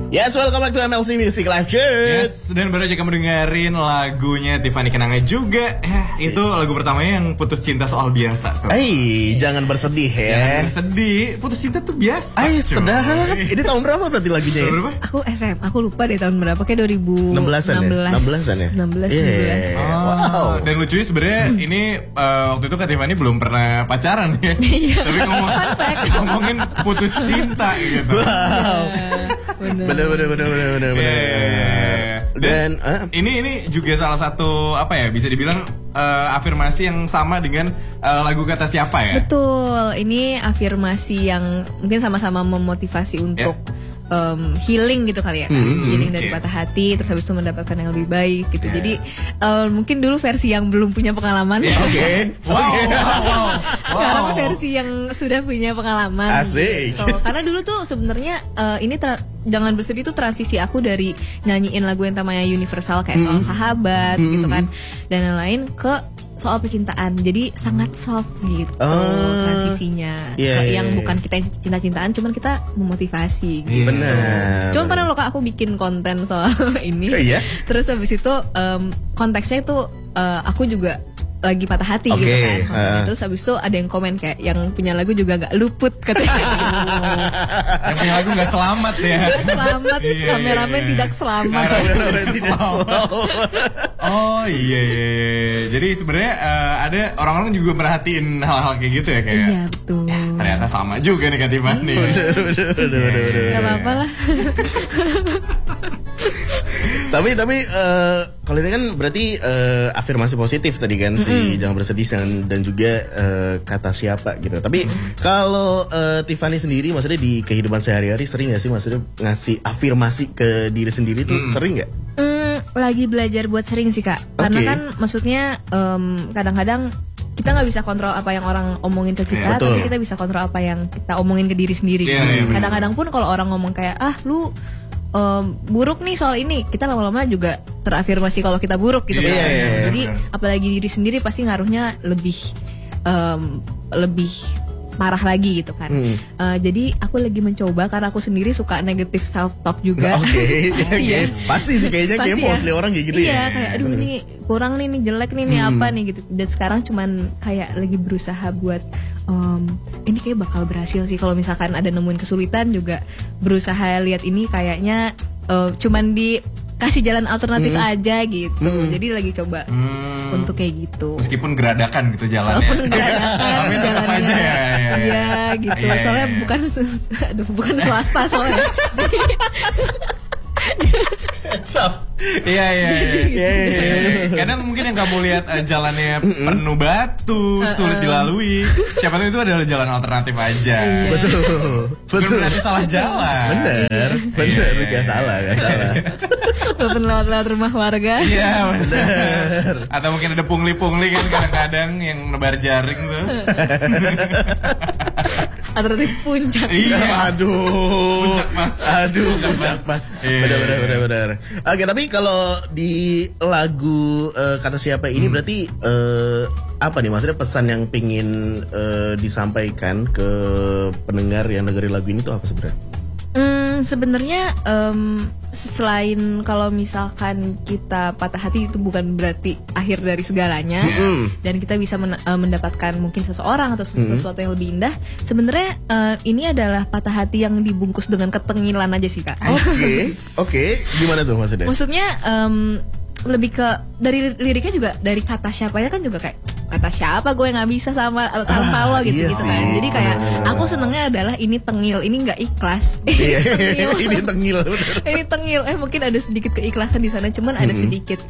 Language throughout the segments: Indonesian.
Yes, welcome back to MLC Music Live, Chat. Yes, dan baru aja kamu dengerin lagunya Tiffany Kenanga juga. Itu lagu pertamanya yang putus cinta soal biasa. Jangan bersedih ya. Jangan bersedih, putus cinta tuh biasa. Sedap. Ini tahun berapa berarti lagunya ya? Berapa? Aku SM, aku lupa deh tahun berapa, kayak 2016 16-an ya? 16. Wow. Dan lucunya sebenarnya ini waktu itu Kak Tiffany belum pernah pacaran ya. Tapi ngomongin putus cinta gitu. Wow. Bener. Dan ini juga salah satu apa ya, bisa dibilang afirmasi yang sama dengan lagu Kata Siapa ya. Betul, ini afirmasi yang mungkin sama-sama memotivasi untuk healing gitu kali ya, healing dari patah hati, terus habis itu mendapatkan yang lebih baik gitu. Jadi mungkin dulu versi yang belum punya pengalaman. Wow. Sekarang versi yang sudah punya pengalaman. Asik. Gitu. Karena dulu tuh sebenarnya ini Jangan Bersedih tuh transisi aku dari nyanyiin lagu yang namanya universal kayak soal sahabat gitu kan, dan lain-lain ke soal percintaan. Jadi sangat soft gitu transisinya ke yang bukan kita cinta-cintaan, cuman kita memotivasi gitu. Benar. Cuman pernah loh Kak aku bikin konten soal ini. Terus habis itu konteksnya itu aku juga lagi patah hati gitu kan. Terus habis itu ada yang komen kayak yang punya lagu juga gak luput katanya. Yang punya lagu gak selamat ya. Gak selamat, kameramen tidak selamat. Oh iya. Jadi sebenarnya ada orang-orang juga merhatiin hal-hal kayak gitu ya, kayak. Iya betul. Ya, ternyata sama juga nih Kak Tiffany. Gak apa-apa lah. Tapi kalau ini kan berarti afirmasi positif tadi kan, si Jangan Bersedih dan juga Kata Siapa gitu. Tapi kalau Tiffany sendiri maksudnya di kehidupan sehari-hari sering gak sih maksudnya ngasih afirmasi ke diri sendiri tuh sering gak? Lagi belajar buat sering sih Kak. Karena kan maksudnya kadang-kadang kita nggak bisa kontrol apa yang orang omongin ke kita, tapi kita bisa kontrol apa yang kita omongin ke diri sendiri. Kadang-kadang pun kalau orang ngomong kayak lu buruk nih soal ini, kita lama-lama juga terafirmasi kalau kita buruk gitu kan. Jadi apalagi diri sendiri pasti ngaruhnya lebih parah lagi gitu kan. Jadi aku lagi mencoba, karena aku sendiri suka negative self talk juga. Pasti sih kayaknya mostly orang kayak gitu ya. Iya, kayak aduh ini kurang nih, jelek nih, apa nih gitu. Dan sekarang cuman kayak lagi berusaha buat ini kayak bakal berhasil sih kalau misalkan ada nemuin kesulitan juga berusaha lihat ini kayaknya cuman dikasih jalan alternatif aja gitu. Jadi lagi coba untuk kayak gitu. Meskipun geradakan gitu jalannya. Walaupun geradakan jalannya. Iya gitu. Soalnya bukan swasta soalnya. Iya. Kadang mungkin yang kamu lihat jalannya penuh batu, sulit dilalui. Siapa tahu itu adalah jalan alternatif aja. Betul. Belum berarti salah jalan. Bener. Gak salah. Walaupun lewat rumah warga. Iya bener. Atau mungkin ada pungli-pungli kan kadang-kadang yang nebar jaring tuh. Alternatif puncak. Iya. Puncak mas. Bener. Oke, tapi kalau di lagu Kata Siapa ini berarti apa nih maksudnya pesan yang pingin disampaikan ke pendengar yang dengerin lagu ini tuh apa sebenarnya? Sebenarnya selain kalau misalkan kita patah hati itu bukan berarti akhir dari segalanya, dan kita bisa mendapatkan mungkin seseorang atau sesuatu yang lebih indah. Sebenarnya ini adalah patah hati yang dibungkus dengan ketengilan aja sih Kak. Oke. Gimana tuh maksudnya? Maksudnya lebih ke dari liriknya juga, dari kata siapanya kan juga kayak kata siapa gue nggak bisa sama tanpa lo gitu kan. Jadi kayak aku senengnya adalah ini tengil, ini nggak ikhlas. Ini tengil. Ini tengil. Mungkin ada sedikit keikhlasan di sana, cuman ada sedikit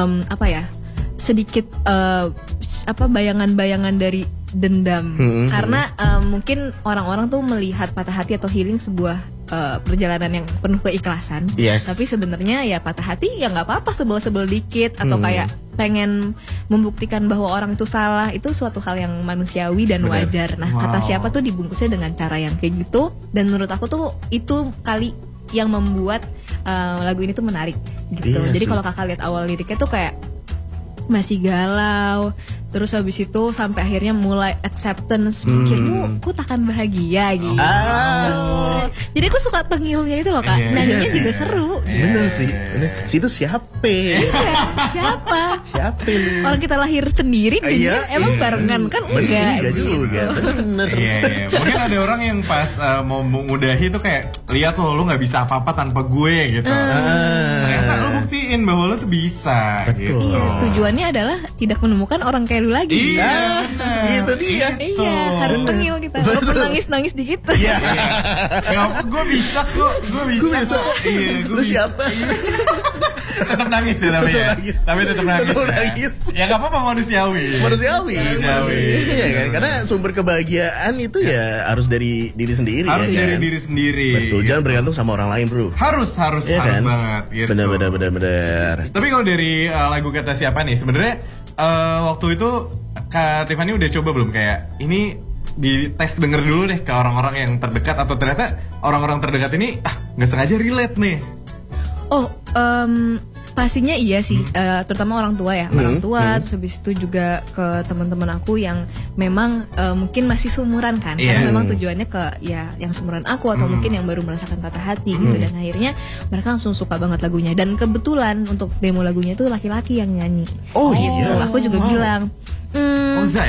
bayangan-bayangan dari dendam. Karena mungkin orang-orang tuh melihat patah hati atau healing sebuah perjalanan yang penuh keikhlasan. Tapi sebenarnya ya patah hati ya nggak apa-apa, sebel-sebel dikit atau kayak pengen membuktikan bahwa orang itu salah, itu suatu hal yang manusiawi dan wajar. Nah, Kata Siapa tuh dibungkusnya dengan cara yang kayak gitu, dan menurut aku tuh itu kali yang membuat lagu ini tuh menarik gitu. Jadi kalau kakak lihat awal liriknya tuh kayak masih galau. Terus habis itu sampai akhirnya mulai acceptance, pikirmu aku takkan bahagia gitu. Jadi aku suka tengilnya itu loh Kak. Nanyanya juga seru. Bener sih. Si itu siapa? Siapa? Siapa lu? Orang kita lahir sendiri emang barengan kan enggak juga. Bener. Mungkin ada orang yang pas mau mengudahi tuh kayak lihat lu nggak bisa apa-apa tanpa gue gitu. Ternyata lu buktiin bahwa lu tuh bisa. Betul. Gitu. Iya, tujuannya adalah tidak menemukan orang kayak lu lagi. Iya, itu dia. Iya, harus tengil kita. Walaupun nangis-nangis dikit. Iya. Ya, gue bisa kok. Gue bisa. Iya, lu siapa? Tetap nangis ya tapi ya. Tapi tetap nangis. Ya nggak apa-apa, manusiawi. Iya kan, karena sumber kebahagiaan itu ya harus dari diri sendiri. Harus dari diri sendiri. Betul, jangan bergantung sama orang lain, bro. Harus kan? banget. Gitu. Benar. Tapi kalau dari lagu Kata Siapa nih, sebenarnya waktu itu Kak Tiffany udah coba belum kayak ini di tes denger dulu deh ke orang-orang yang terdekat, atau ternyata orang-orang terdekat ini nggak sengaja relate nih? Pastinya iya sih, terutama orang tua ya, orang tua. Terus habis itu juga ke teman-teman aku yang memang mungkin masih seumuran kan, karena memang tujuannya ke ya yang seumuran aku atau mungkin yang baru merasakan patah hati gitu. Dan akhirnya mereka langsung suka banget lagunya. Dan kebetulan untuk demo lagunya itu laki-laki yang nyanyi. Gitu. Aku juga bilang. Oza.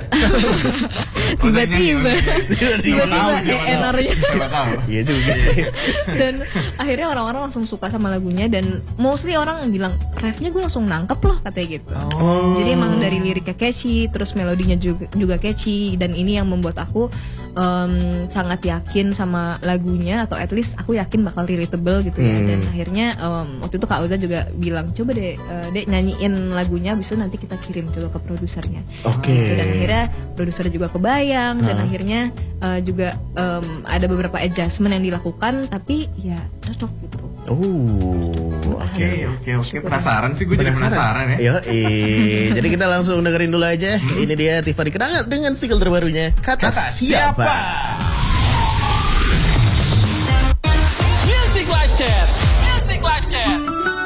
Tiba-tiba energinya. Iya juga sih. Dan akhirnya orang-orang langsung suka sama lagunya, dan mostly orang bilang refnya gue langsung nangkep loh katanya gitu. Jadi emang dari liriknya catchy, terus melodinya juga catchy, dan ini yang membuat aku sangat yakin sama lagunya, atau at least aku yakin bakal relatable gitu ya. Dan akhirnya waktu itu Kak Oza juga bilang coba deh Dek nyanyiin lagunya, abis itu nanti kita kirim coba ke produsernya. Gitu. Dan akhirnya produser juga kebayang, dan akhirnya juga ada beberapa adjustment yang dilakukan, tapi ya cocok gitu. Oke. Penasaran sih, gue jadi penasaran ya. Jadi kita langsung dengerin dulu aja. Ini dia Tiffany Kenangan dengan single terbarunya Kata Siapa.